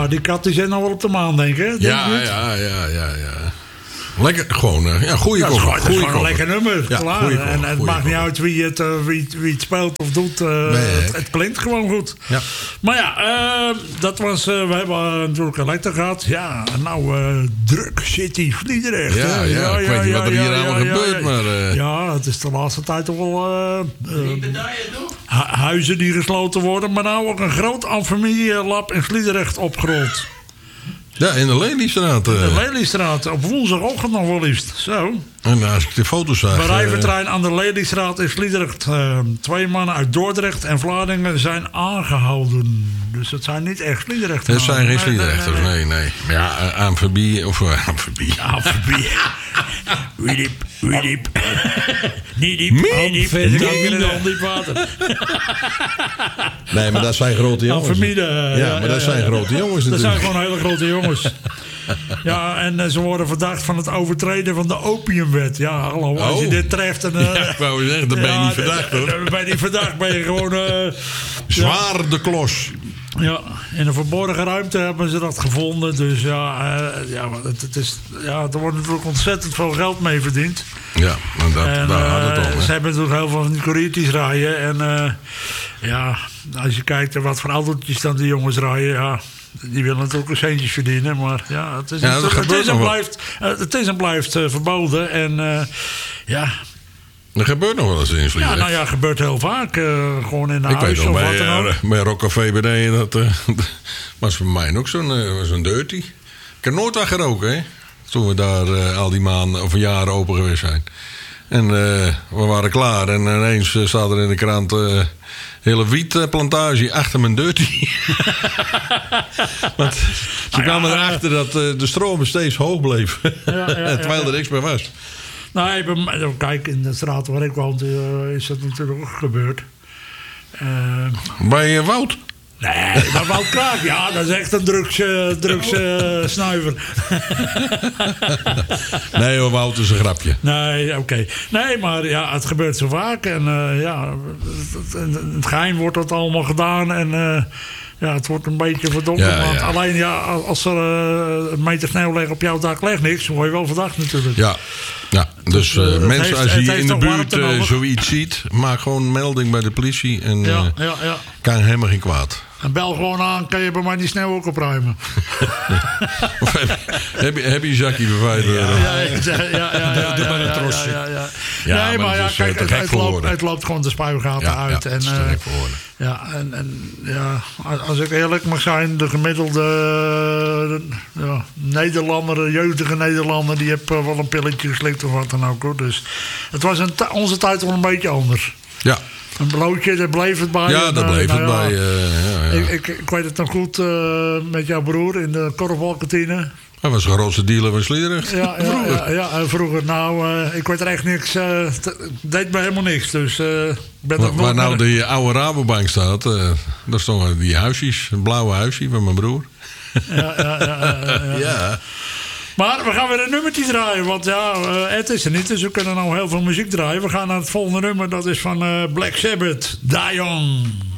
Ja, die kat die zit nou wel op de maan, denk ik. Ja. Lekker, gewoon, goede koffer. Dat is gewoon een lekker nummer. Ja, Klaar. En het maakt niet uit wie het speelt of doet. Het klinkt gewoon goed. Ja. Maar ja, dat was... we hebben natuurlijk Elektra gehad. Ja, nou, Druk City Sliedrecht. Ja, ik weet niet wat er hier allemaal gebeurt, maar... Ja, het is de laatste tijd toch wel... huizen die gesloten worden. Maar nou ook een groot amfamielab in Sliedrecht opgerold. Ja, in de Lelystraat. De Lelystraat, op woensdagochtend nog wel liefst. Zo. En als ik de foto's zag... Bedrijventerrein aan de Lelystraat in Sliedrecht. 2 mannen uit Dordrecht en Vlaardingen zijn aangehouden. Dus het zijn niet echt Sliedrechters. Het zijn geen Sliedrechters, nee. Maar ja, amfibie of amfibie. Amfibie. Wie diep. Niet diep. Niet water. Nee, maar dat zijn grote jongens. Amfibie. Ja, maar dat zijn grote jongens Dat natuurlijk. zijn gewoon hele grote jongens. Ja, en ze worden verdacht van het overtreden van de opiumwet. Ja, hallo, als je dit treft... Dan, ik wou zeggen, dan ben je niet verdacht, hoor. Dan ben je niet verdacht, ben je gewoon... Zwaar de klos. Ja, in een verborgen ruimte hebben ze dat gevonden. Dus er wordt natuurlijk ontzettend veel geld mee verdiend. Ja, maar daar had het om. Ze hebben natuurlijk heel veel van die couriertjes rijden. En als je kijkt naar wat voor autootjes dan die jongens rijden... Ja, die willen natuurlijk ook centjes verdienen. Maar ja, het is en blijft verboden. En er gebeurt nog wel eens in Sliedrecht. Ja, nou ja, gebeurt heel vaak. Gewoon in de huis of wat dan ook. Bij Rockcafé beneden, dat was voor mij ook zo'n dirty. Ik heb nooit aan geroken, hè. Toen we daar al die maanden of jaren open geweest zijn. En we waren klaar. En ineens staat er in de krant... hele wietplantage achter mijn dirty. Want ze kwamen erachter dat de stroom steeds hoog bleef. Terwijl er niks meer was. Nou, kijk, in de straat waar ik woon is dat natuurlijk ook gebeurd. Bij Wout? Nee, maar Wout Kraak, ja, dat is echt een drugssnuiver. Nee hoor, Wout is een grapje. Nee, oké. Nee, maar ja, het gebeurt zo vaak. En het geheim wordt dat allemaal gedaan. En het wordt een beetje verdonkerd. Want alleen als er een meter sneeuw ligt op jouw dak ligt niks, dan word je wel verdacht natuurlijk. Ja. Ja, dus mensen, als je in de buurt zoiets ziet, maak gewoon melding bij de politie en kan helemaal geen kwaad. En bel gewoon aan, kan je bij mij die sneeuw ook opruimen? heb je een zakje beveiligd? Doe maar een trosje. Nee, maar kijk, het loopt gewoon de spuigaten uit. En, als ik eerlijk mag zijn, de gemiddelde Nederlander, de jeugdige Nederlander, die heeft wel een pilletje geslikt of wat dan ook. Hoor. Dus het was onze tijd wel een beetje anders. Ja. Een broodje, daar bleef het bij. Ja, daar bleef het bij. Ik weet het nog goed met jouw broer in de korfbalkantine. Hij was de grootste dealer van Sliedrecht. Ja, vroeger. Nou, ik weet er echt niks. Deed me helemaal niks. Dus waar nou die oude Rabobank staat, daar stonden die huisjes. Een blauwe huisje van mijn broer. Ja. Maar we gaan weer een nummertje draaien. Want het is er niet. Dus we kunnen nou heel veel muziek draaien. We gaan naar het volgende nummer. Dat is van Black Sabbath. Die Young.